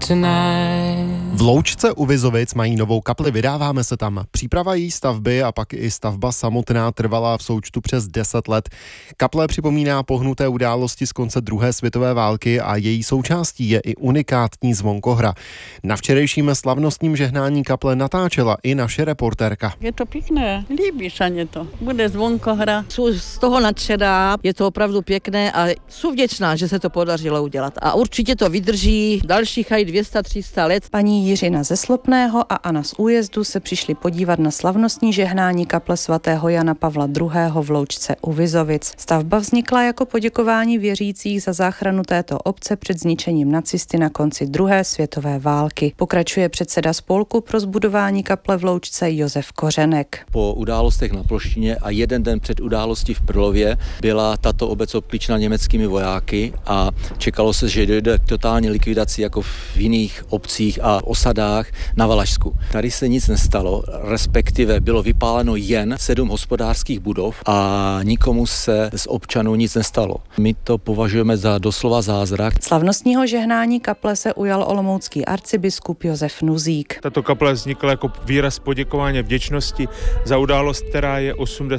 V Loučce u Vizovic mají novou kapli, vydáváme se tam. Příprava její stavby a pak i stavba samotná trvala v součtu přes 10 let. Kaple připomíná pohnuté události z konce druhé světové války a její součástí je i unikátní zvonkohra. Na včerejším slavnostním žehnání kaple natáčela i naše reportérka. Je to pěkné, líbí se mě to. Bude zvonkohra. Jsou z toho nadšená, je to opravdu pěkné a jsou vděčná, že se to podařilo udělat. A určitě to vydrží dalších 200-300 let. Paní Jiřina ze Slopného a Anna z Újezdu se přišli podívat na slavnostní žehnání kaple svatého Jana Pavla II. V Loučce u Vizovic. Stavba vznikla jako poděkování věřících za záchranu této obce před zničením nacisty na konci druhé světové války. Pokračuje předseda spolku pro zbudování kaple v Loučce Josef Kořenek. Po událostech na Ploštině a jeden den před událostí v Prlově byla tato obec obklíčena německými vojáky a čekalo se, že dojde k totální likvidaci jako v jiných obcích a osadách na Valašsku. Tady se nic nestalo, respektive bylo vypáleno jen 7 hospodářských budov a nikomu se z občanů nic nestalo. My to považujeme za doslova zázrak. Slavnostního žehnání kaple se ujal olomoucký arcibiskup Josef Nuzík. Tato kaple vznikla jako výraz poděkování vděčnosti za událost, která je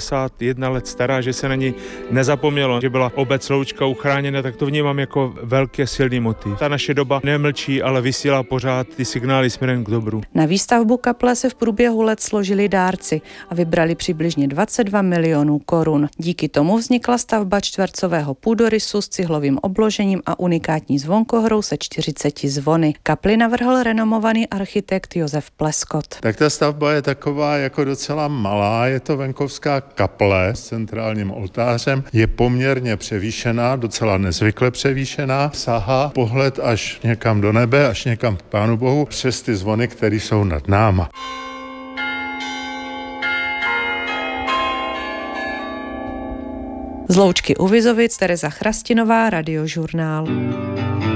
81 let stará, že se na ní nezapomnělo, že byla obec Loučka uchráněna, tak to vnímám jako velký silný motiv. Ta naše doba nemlčí, ale vysílá pořád ty signály směrem k dobru. Na výstavbu kaple se v průběhu let složili dárci a vybrali přibližně 22 milionů korun. Díky tomu vznikla stavba čtvercového půdorysu s cihlovým obložením a unikátní zvonkohrou se 40 zvony. Kapli navrhl renomovaný architekt Josef Pleskot. Tak ta stavba je taková jako docela malá, je to venkovská kaple s centrálním oltářem, je poměrně převýšená, docela nezvykle převýšená, sahá pohled až někam do nebe, až někam k Pánu Bohu, přes ty zvony, které jsou nad náma. Z Loučky u Vizovic Tereza Chrastinová, Radiožurnál.